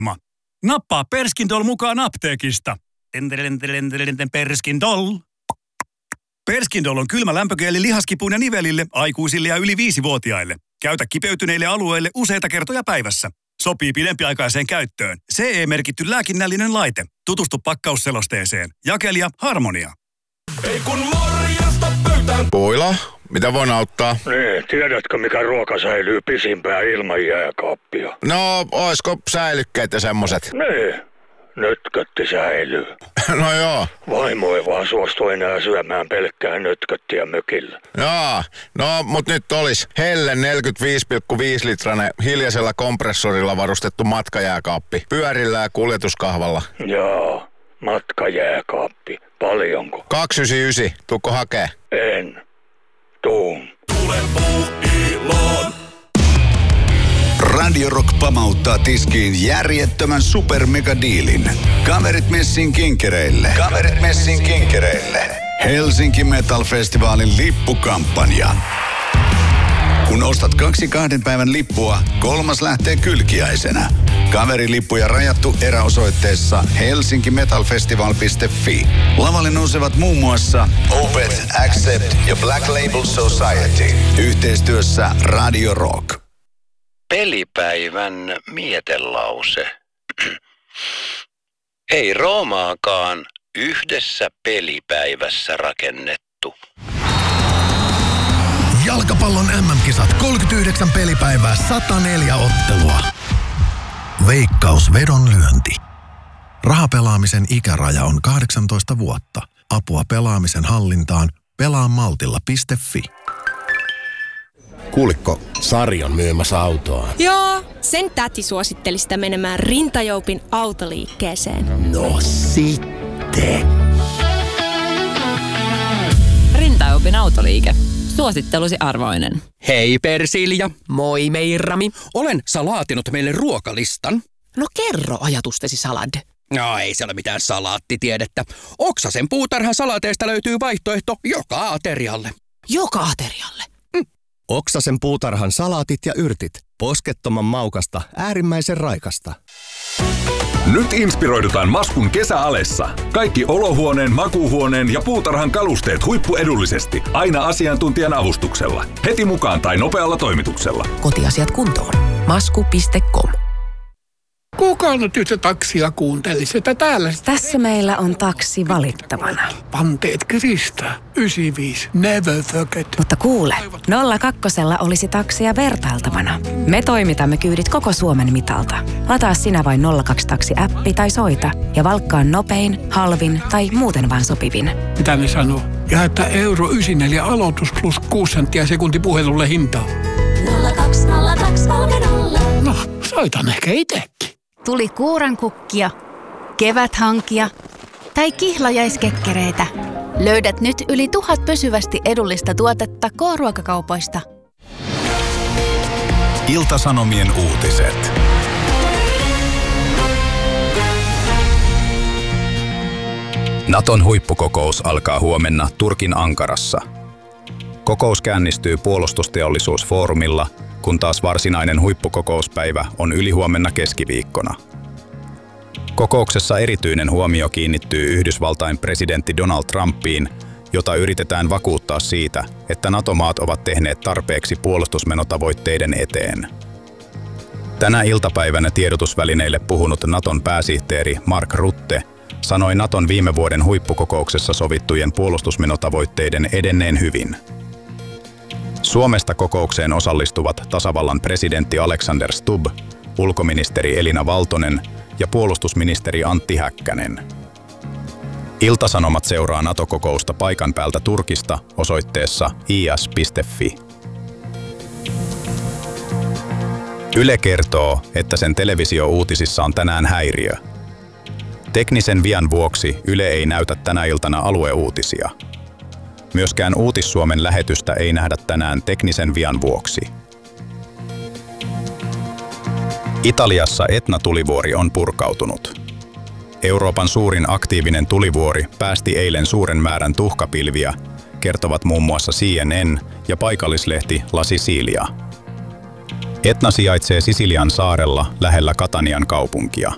Nappaa Perskintol mukaan apteekista. Perskintol. Perskintol on kylmä lämpökieli lihaskipuun ja nivelille, aikuisille ja yli 5-vuotiaille. Käytä kipeytyneille alueille useita kertoja päivässä. Sopii pidempiaikaiseen käyttöön. CE-merkitty lääkinnällinen laite. Tutustu pakkausselosteeseen. Jakelija Harmonia. Ei kun morjesta pöytään. Puila, mitä voin auttaa? Niin, tiedätkö mikä ruoka säilyy pisimpään ilman jääkaappia? No, oisko säilykkeet ja semmoset? Niin, nötkötti säilyy. No joo. Vaimo ei vaan suostu enää syömään pelkkää nötköttiä mökillä. Jaa, no mut nyt olis Helle 45,5 litranen hiljaisella kompressorilla varustettu matkajääkaappi. Pyörillä ja kuljetuskahvalla. Jaa, matkajääkaappi. Paljonko? 299. Tuukko hakee? En. Tuun. Tule Puuiloon. Radio Rock pamauttaa tiskiin järjettömän supermegadiilin. Kaverit messin kinkereille. Kaverit messin kinkereille. Helsinki Metal Festivalin lippukampanja. Kun ostat 2 päivän lippua, 3. lähtee kylkiäisenä. Kaverilippuja rajattu eräosoitteessa helsinkimetalfestival.fi. Lavalle nousevat muun muassa Opeth, Accept ja Black Label Society. Yhteistyössä Radio Rock. Pelipäivän mietelause. Ei Roomaakaan yhdessä pelipäivässä rakennettu. Jalkapallon MM-kisat 39 pelipäivää 104 ottelua. Veikkaus vedonlyönti. Rahapelaamisen ikäraja on 18 vuotta. Apua pelaamisen hallintaan pelaamaltilla.fi. Kuulikko, Sari on myymässä autoa. Joo, sen täti suositteli sitä menemään Rintajoupin autoliikkeeseen. No sitten. Rintajoupin autoliike. Suosittelusi arvoinen. Hei Persilja. Moi Meirami. Olen salaatinut meille ruokalistan. No kerro ajatustesi salad. No ei se ole mitään salaattitiedettä. Oksasen puutarhan salaateista löytyy vaihtoehto joka aterialle. Joka aterialle? Oksasen puutarhan salaatit ja yrtit. Poskettoman maukasta, äärimmäisen raikasta. Nyt inspiroidutaan Maskun kesäalessa. Kaikki olohuoneen, makuuhuoneen ja puutarhan kalusteet huippuedullisesti. Aina asiantuntijan avustuksella. Heti mukaan tai nopealla toimituksella. Kotiasiat kuntoon. Masku.com. Kuka nyt yhtä taksia kuuntelisi, että täällä... Tässä meillä on taksi valittavana. Panteet kiristää. 95. Never forget. Mutta kuule, 02 olisi taksia vertailtavana. Me toimitamme kyydit koko Suomen mitalta. Lataa sinä vain 02-taksi-appi tai soita ja valkkaa nopein, halvin tai muuten vaan sopivin. Mitä ne sanoo? Ja että €94 aloitus plus 6 senttiä sekunti puhelulle hintaa. 020230. No, soitan ehkä itsekin. Tuli kuurankukkia, keväthankia tai kihlajaiskekkereitä. Löydät nyt yli 1000 pysyvästi edullista tuotetta K-ruokakaupoista. Ilta-Sanomien uutiset. Naton huippukokous alkaa huomenna Turkin Ankarassa. Kokous käynnistyy puolustusteollisuusfoorumilla, kun taas varsinainen huippukokouspäivä on ylihuomenna keskiviikkona. Kokouksessa erityinen huomio kiinnittyy Yhdysvaltain presidentti Donald Trumpiin, jota yritetään vakuuttaa siitä, että NATO-maat ovat tehneet tarpeeksi puolustusmenotavoitteiden eteen. Tänä iltapäivänä tiedotusvälineille puhunut Naton pääsihteeri Mark Rutte sanoi Naton viime vuoden huippukokouksessa sovittujen puolustusmenotavoitteiden edenneen hyvin. Suomesta kokoukseen osallistuvat tasavallan presidentti Alexander Stubb, ulkoministeri Elina Valtonen ja puolustusministeri Antti Häkkänen. Ilta-Sanomat seuraa NATO-kokousta paikan päältä Turkista osoitteessa is.fi. Yle kertoo, että sen televisiouutisissa on tänään häiriö. Teknisen vian vuoksi Yle ei näytä tänä iltana alueuutisia. Myöskään Uutis-Suomen lähetystä ei nähdä tänään teknisen vian vuoksi. Italiassa Etna-tulivuori on purkautunut. Euroopan suurin aktiivinen tulivuori päästi eilen suuren määrän tuhkapilviä, kertovat muun muassa CNN ja paikallislehti La Sicilia. Etna sijaitsee Sisilian saarella lähellä Catanian kaupunkia.